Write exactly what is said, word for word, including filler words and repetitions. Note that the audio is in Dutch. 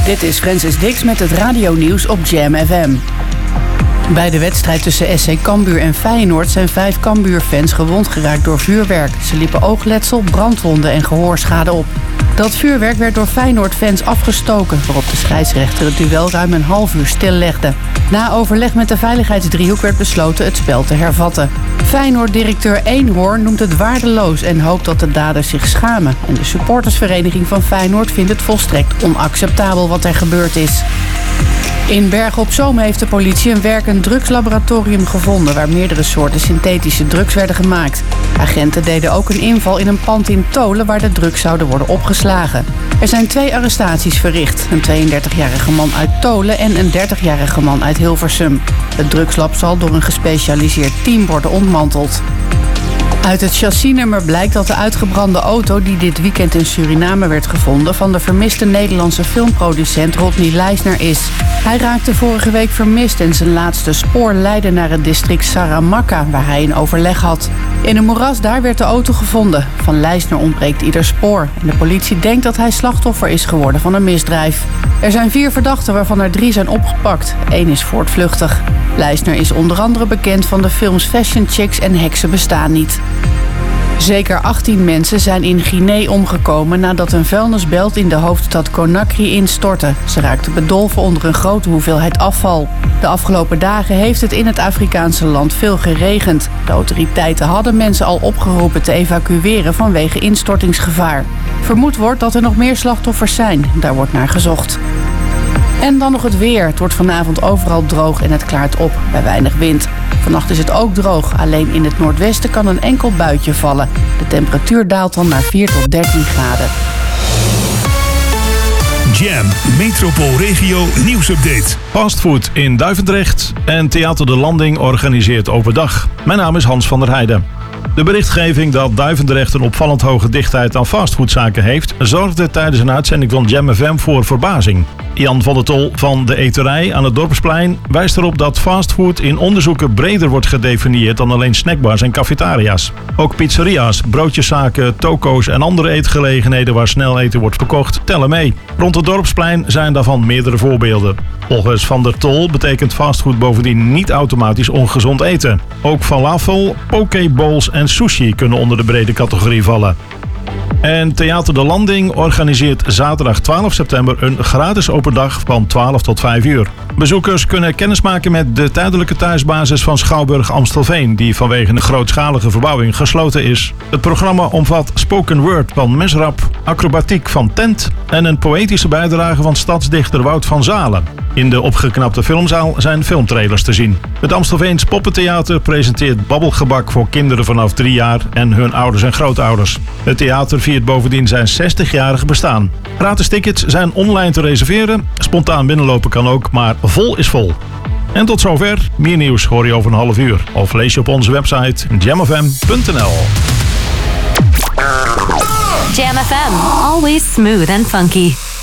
Dit is Francis Dix met het radionieuws op Jam F M. Bij de wedstrijd tussen S C Cambuur en Feyenoord zijn vijf Cambuur-fans gewond geraakt door vuurwerk. Ze liepen oogletsel, brandwonden en gehoorschade op. Dat vuurwerk werd door Feyenoord-fans afgestoken, waarop de scheidsrechter het duel ruim een half uur stillegde. Na overleg met de veiligheidsdriehoek werd besloten het spel te hervatten. Feyenoord-directeur Eenhoorn noemt het waardeloos en hoopt dat de daders zich schamen. En de supportersvereniging van Feyenoord vindt het volstrekt onacceptabel wat er gebeurd is. In Bergen op Zoom heeft de politie een werkend drugslaboratorium gevonden waar meerdere soorten synthetische drugs werden gemaakt. Agenten deden ook een inval in een pand in Tolen waar de drugs zouden worden opgeslagen. Er zijn twee arrestaties verricht. Een tweeëndertigjarige man uit Tolen en een dertigjarige man uit Hilversum. Het drugslab zal door een gespecialiseerd team worden ontmanteld. Uit het chassisnummer blijkt dat de uitgebrande auto die dit weekend in Suriname werd gevonden van de vermiste Nederlandse filmproducent Rodney Leisner is. Hij raakte vorige week vermist en zijn laatste spoor leidde naar het district Saramacca waar hij een overleg had. In een moeras daar werd de auto gevonden. Van Leisner ontbreekt ieder spoor en de politie denkt dat hij slachtoffer is geworden van een misdrijf. Er zijn vier verdachten waarvan er drie zijn opgepakt. Eén is voortvluchtig. Leisner is onder andere bekend van de films Fashion Chicks en Heksen bestaan niet. Zeker achttien mensen zijn in Guinea omgekomen nadat een vuilnisbelt in de hoofdstad Conakry instortte. Ze raakten bedolven onder een grote hoeveelheid afval. De afgelopen dagen heeft het in het Afrikaanse land veel geregend. De autoriteiten hadden mensen al opgeroepen te evacueren vanwege instortingsgevaar. Vermoed wordt dat er nog meer slachtoffers zijn. Daar wordt naar gezocht. En dan nog het weer. Het wordt vanavond overal droog en het klaart op bij weinig wind. Vannacht is het ook droog. Alleen in het noordwesten kan een enkel buitje vallen. De temperatuur daalt dan naar vier tot dertien graden. Jam, Metropoolregio nieuwsupdate. Fastfood in Duivendrecht en Theater de Landing organiseert overdag. Mijn naam is Hans van der Heijden. De berichtgeving dat Duivendrecht een opvallend hoge dichtheid aan fastfoodzaken heeft, zorgde tijdens een uitzending van Jam F M voor verbazing. Jan van der Tol van de Eterij aan het Dorpsplein wijst erop dat fastfood in onderzoeken breder wordt gedefinieerd dan alleen snackbars en cafetaria's. Ook pizzeria's, broodjeszaken, toko's en andere eetgelegenheden waar snel eten wordt verkocht, tellen mee. Rond het Dorpsplein zijn daarvan meerdere voorbeelden. Volgens Van der Tol betekent fastfood bovendien niet automatisch ongezond eten. Ook falafel, pokebowls en sushi kunnen onder de brede categorie vallen. En Theater de Landing organiseert zaterdag twaalf september een gratis open dag van twaalf tot vijf uur. Bezoekers kunnen kennismaken met de tijdelijke thuisbasis van Schouwburg Amstelveen, die vanwege een grootschalige verbouwing gesloten is. Het programma omvat spoken word van Mesrap, acrobatiek van Tent en een poëtische bijdrage van stadsdichter Wout van Zalen. In de opgeknapte filmzaal zijn filmtrailers te zien. Het Amstelveens Poppentheater presenteert babbelgebak voor kinderen vanaf drie jaar en hun ouders en grootouders. Het theater viert bovendien zijn zestigjarige bestaan. Gratis tickets zijn online te reserveren. Spontaan binnenlopen kan ook, maar vol is vol. En tot zover. Meer nieuws hoor je over een half uur. Of lees je op onze website jam f m punt n l. Jam F M, always smooth and funky.